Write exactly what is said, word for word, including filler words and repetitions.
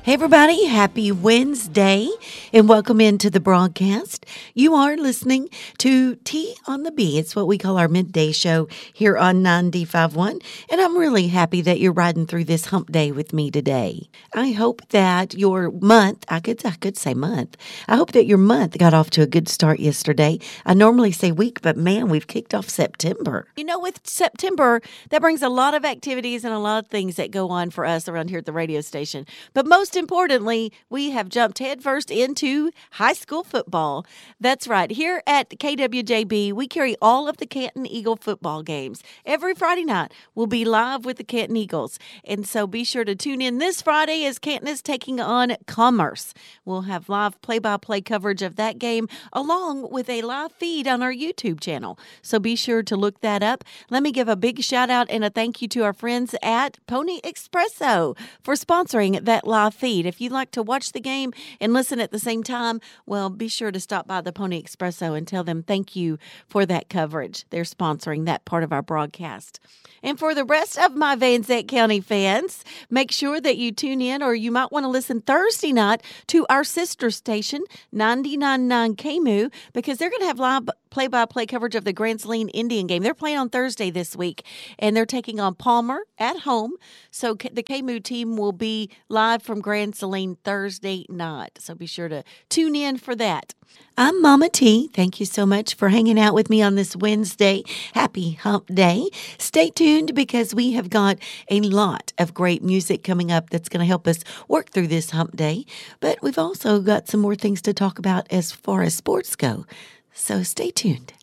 Hey, everybody, happy Wednesday, and welcome into the broadcast. You are listening to Tea on the Bee. It's what we call our midday show here on ninety-five point one, and I'm really happy that you're riding through this hump day with me today. I hope that your month, I could, I could say month, I hope that your month got off to a good start yesterday. I normally say week, but man, we've kicked off September. You know, with September, that brings a lot of activities and a lot of things that go on for us around here at the radio station, but most importantly, we have jumped headfirst into high school football. That's right. Here at K W J B, we carry all of the Canton Eagle football games. Every Friday night, we'll be live with the Canton Eagles. And so be sure to tune in this Friday as Canton is taking on Commerce. We'll have live play-by-play coverage of that game along with a live feed on our YouTube channel. So be sure to look that up. Let me give a big shout out and a thank you to our friends at Pony Expresso for sponsoring that live feed. If you'd like to watch the game and listen at the same time, well, be sure to stop by the Pony Expresso and tell them thank you for that coverage. They're sponsoring that part of our broadcast. And for the rest of my Van Zant County fans, make sure that you tune in, or you might want to listen Thursday night to our sister station, ninety-nine point nine K M U, because they're going to have live play-by-play coverage of the Grand Saline Indian game. They're playing on Thursday this week, and they're taking on Palmer at home. So the K M U team will be live from Grand Saline Thursday night. So be sure to tune in for that. I'm Mama T. Thank you so much for hanging out with me on this Wednesday. Happy Hump Day. Stay tuned because we have got a lot of great music coming up that's going to help us work through this hump day. But we've also got some more things to talk about as far as sports go. So stay tuned.